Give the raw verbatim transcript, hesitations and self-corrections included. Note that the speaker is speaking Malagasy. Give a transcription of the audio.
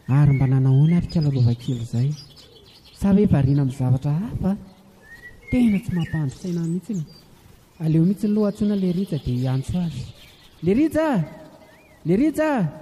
ary mba nanahoana ary kalalovakely izay sa hoe variana amin'ny zavatra hafa tena tsy mampandro saina mihitsiny. Aleo mihitsy ny loha antsona le Rija dia hiantso azy. Le Rija! Le Rija!